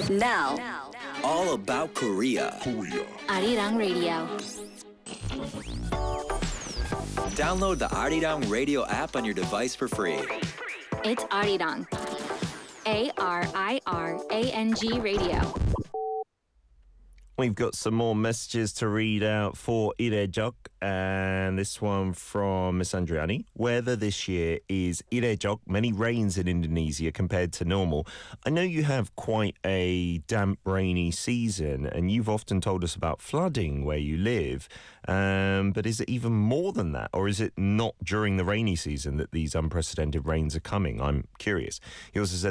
Now, All about Korea. Arirang Radio. Download the Arirang Radio app on your device for free. It's Arirang. ARIRANG Radio. We've got some more messages to read out for Irejok, and this one from Miss Andriani. Weather this year is Irejok, many rains in Indonesia compared to normal. I know you have quite a damp, rainy season, and you've often told us about flooding where you live, but is it even more than that, or is it not during the rainy season that these unprecedented rains are coming? I'm curious. He also said